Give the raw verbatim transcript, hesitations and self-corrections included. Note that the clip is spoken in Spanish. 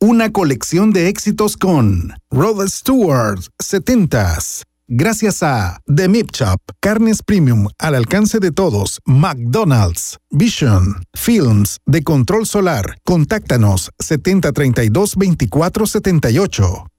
Una colección de éxitos con Rod Stewart, setentas. Gracias a The Meat Shop, carnes premium al alcance de todos. McDonald's, Vision, Films de control solar. Contáctanos setenta treinta y dos veinticuatro setenta y ocho.